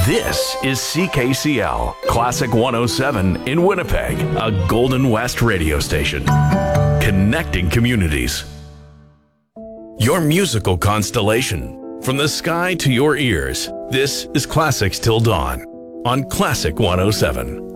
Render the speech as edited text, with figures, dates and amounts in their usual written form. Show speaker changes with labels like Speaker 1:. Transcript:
Speaker 1: This is CKCL, Classic 107 in Winnipeg, a Golden West radio station. Connecting communities. Your musical constellation. From the sky to your ears, this is Classics Till Dawn on Classic 107.